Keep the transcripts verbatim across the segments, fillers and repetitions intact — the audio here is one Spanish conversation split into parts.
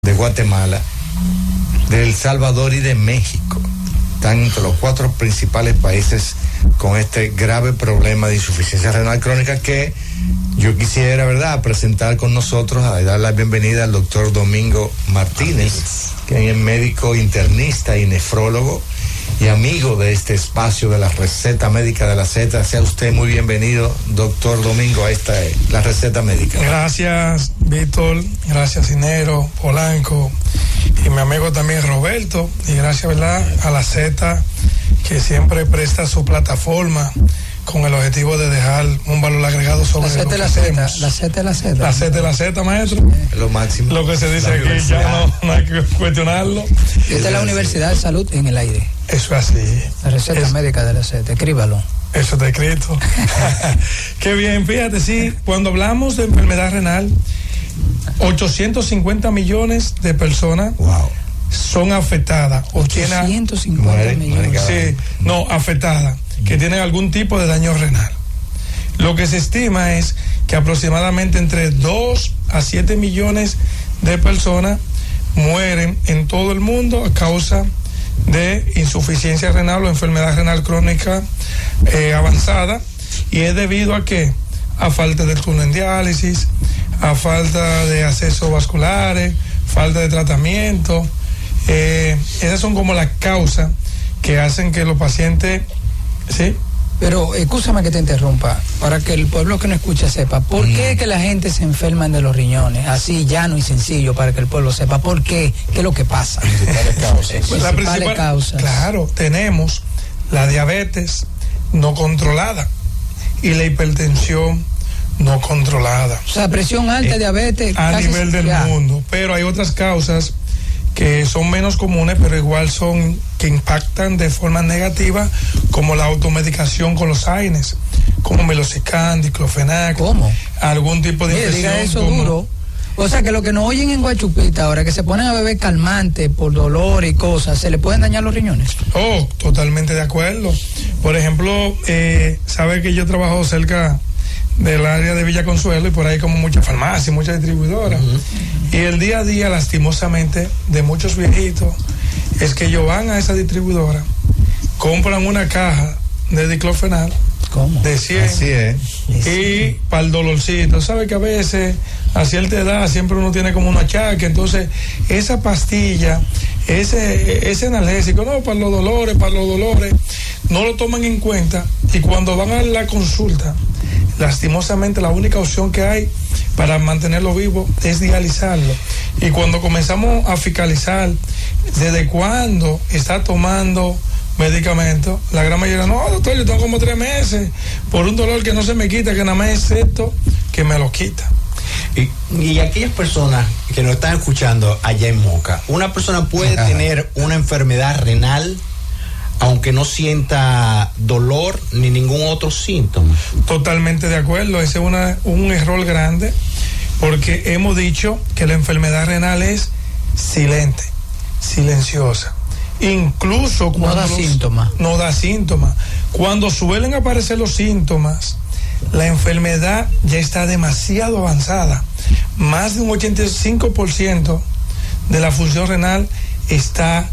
de Guatemala, de El Salvador y de México. Están entre los cuatro principales países con este grave problema de insuficiencia renal crónica, que yo quisiera, ¿verdad?, presentar con nosotros, a dar la bienvenida al doctor Domingo Martínez, que es médico internista y nefrólogo y amigo de este espacio de la receta médica de la Z. Sea usted muy bienvenido, doctor Domingo, a esta, la receta médica. Gracias, Víctor, gracias, Inero, Polanco, y mi amigo también Roberto, y gracias, ¿verdad?, a la Z, que siempre presta su plataforma con el objetivo de dejar un valor agregado sobre la lo que la hacemos. La Z es la Z. La Z es la Z, maestro. Es lo máximo. Lo que se dice aquí, ya no, no hay que cuestionarlo. Y esta es la Universidad de Salud en el aire. Eso es así. La receta es, médica de la Z, escríbalo. Eso está escrito. Qué bien, fíjate, sí, cuando hablamos de enfermedad renal, ochocientos cincuenta millones de personas wow. son afectadas o tienen ochocientos cincuenta millones. Sí, no, afectadas, que tienen algún tipo de daño renal. Lo que se estima es que aproximadamente entre dos a siete millones de personas mueren en todo el mundo a causa de insuficiencia renal o enfermedad renal crónica eh, avanzada, y es debido a que a falta de turno en diálisis, a falta de accesos vasculares, falta de tratamiento. Eh, esas son como las causas que hacen que los pacientes, ¿sí? Pero, escúchame que te interrumpa, para que el pueblo que no escucha sepa, ¿por mm. qué que la gente se enferma de los riñones? Así, llano y sencillo, para que el pueblo sepa, ¿por qué? ¿Qué es lo que pasa? Principales causas. Pues la principal, causas. Claro, tenemos la diabetes no controlada y la hipertensión no controlada. O sea, presión alta, eh, diabetes. A nivel del ya. mundo, pero hay otras causas que son menos comunes, pero igual son, que impactan de forma negativa, como la automedicación con los A I N Es, como Meloxicam, diclofenac. ¿Cómo? Algún tipo de infección. Diga eso como... duro. O sea, que lo que nos oyen en Guachupita ahora, que se ponen a beber calmante por dolor y cosas, ¿se le pueden dañar los riñones? Oh, totalmente de acuerdo. Por ejemplo, eh, sabe que yo trabajo cerca del área de Villa Consuelo, y por ahí como muchas farmacias, muchas distribuidoras. Uh-huh. Y el día a día, lastimosamente, de muchos viejitos, es que ellos van a esa distribuidora, compran una caja de diclofenac. ¿Cómo? De cien. Así es. Y para el dolorcito. ¿Sabe que a veces, a cierta edad, siempre uno tiene como un achaque? Entonces, esa pastilla, ese, ese analgésico, no, para los dolores, para los dolores, no lo toman en cuenta. Y cuando van a la consulta, lastimosamente la única opción que hay para mantenerlo vivo es dializarlo. Y cuando comenzamos a fiscalizar desde cuándo está tomando medicamentos, la gran mayoría, no, doctor, yo tengo como tres meses por un dolor que no se me quita, que nada más es esto que me lo quita. Y, y aquellas personas que nos están escuchando allá en Moca, una persona puede Ajá. tener una enfermedad renal aunque no sienta dolor ni ningún otro síntoma. Totalmente de acuerdo, ese es una, un error grande, porque hemos dicho que la enfermedad renal es silente, silenciosa. Incluso cuando no da síntomas. No da síntomas. Cuando suelen aparecer los síntomas, la enfermedad ya está demasiado avanzada. Más de un ochenta y cinco por ciento de la función renal está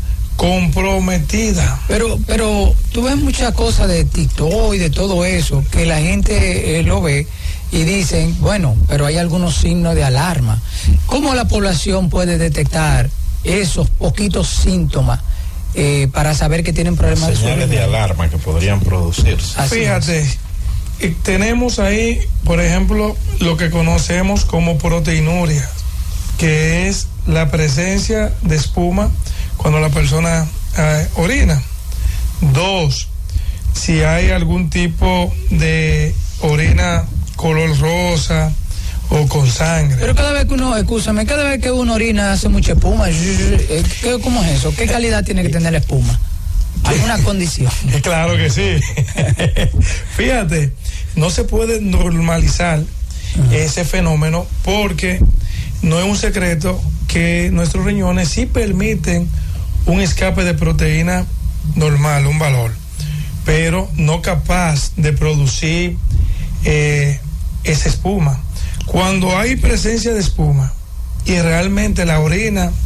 comprometida. Pero, pero tú ves muchas cosas de TikTok y de todo eso, que la gente eh, lo ve y dicen, bueno, pero hay algunos signos de alarma. ¿Cómo la población puede detectar esos poquitos síntomas eh, para saber que tienen problemas de salud? Señales de alarma que podrían producirse. Así Fíjate, es. tenemos ahí, por ejemplo, lo que conocemos como proteinuria, que es la presencia de espuma cuando la persona eh, orina. Dos, si hay algún tipo de orina color rosa o con sangre. Pero cada vez que uno, escúchame, cada vez que uno orina hace mucha espuma. ¿Qué, ¿Cómo es eso? ¿Qué calidad tiene que tener la espuma? ¿Alguna condición? Claro que sí. Fíjate, no se puede normalizar uh-huh. ese fenómeno, porque no es un secreto que nuestros riñones sí permiten un escape de proteína normal, un valor, pero no capaz de producir eh, esa espuma. Cuando hay presencia de espuma y realmente la orina